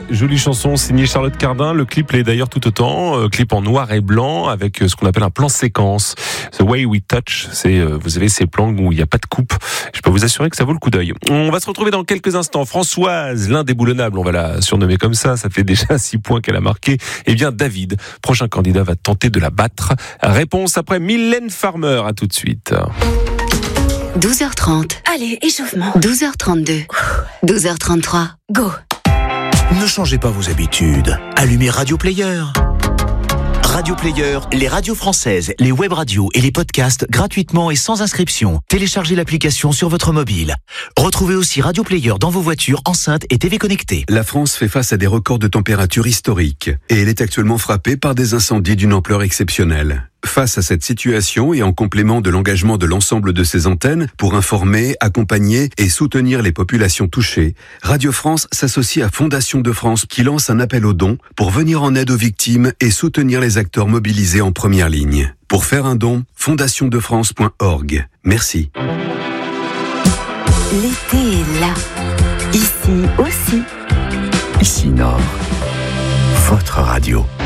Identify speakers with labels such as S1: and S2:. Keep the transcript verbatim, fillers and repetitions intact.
S1: jolie chanson signée Charlotte Cardin. Le clip l'est d'ailleurs tout autant, euh, clip en noir et blanc avec ce qu'on appelle un plan séquence. The Way We Touch, c'est euh, vous avez ces plans où il n'y a pas de coupe. Je peux vous assurer que ça vaut le coup d'œil. On va se retrouver dans quelques instants. Françoise, l'indéboulonnable, on va la surnommer comme ça. Ça fait déjà six points qu'elle a marqué. Eh bien, David, prochain candidat, va tenter de la battre. Réponse après Mylène Farmer. À tout de suite.
S2: douze heures trente.
S3: Allez, échauffement.
S2: douze heures trente-deux. douze heures trente-trois.
S3: Go.
S4: Ne changez pas vos habitudes. Allumez Radio Player. Radio Player, les radios françaises, les web radios et les podcasts gratuitement et sans inscription. Téléchargez l'application sur votre mobile. Retrouvez aussi Radio Player dans vos voitures, enceintes et T V connectées.
S5: La France fait face à des records de température historiques et elle est actuellement frappée par des incendies d'une ampleur exceptionnelle. Face à cette situation et en complément de l'engagement de l'ensemble de ses antennes pour informer, accompagner et soutenir les populations touchées, Radio France s'associe à Fondation de France qui lance un appel aux dons pour venir en aide aux victimes et soutenir les acteurs mobilisés en première ligne. Pour faire un don, fondation de france point org. Merci.
S2: L'été est là. Ici aussi.
S4: Ici Nord, votre radio.